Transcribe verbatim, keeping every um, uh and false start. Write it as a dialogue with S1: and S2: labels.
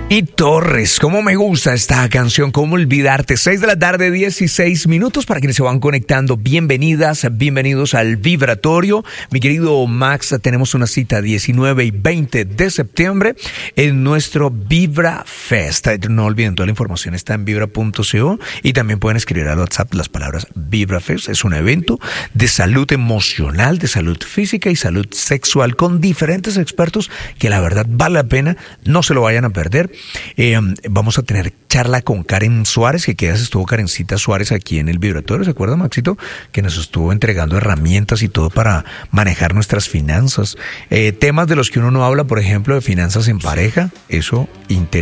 S1: Y Torres, cómo me gusta esta canción, cómo olvidarte. Seis de la tarde, dieciséis minutos para quienes se van conectando. Bienvenidas, bienvenidos al Vibratorio. Mi querido Max, tenemos una cita diecinueve y veinte de septiembre en nuestro Vibra Fest. No olviden, toda la información está en vibra punto co y también pueden escribir al WhatsApp las palabras Vibra Fest. Es un evento de salud emocional, de salud física y salud sexual con diferentes expertos que la verdad vale la pena, no se lo vayan a perder. Eh, vamos a tener charla con Karen Suárez, que quedas estuvo Karencita Suárez aquí en el Vibratorio, ¿se acuerda, Maxito? Que nos estuvo entregando herramientas y todo para manejar nuestras finanzas. Eh, temas de los que uno no habla, por ejemplo, de finanzas en pareja, eso interesa.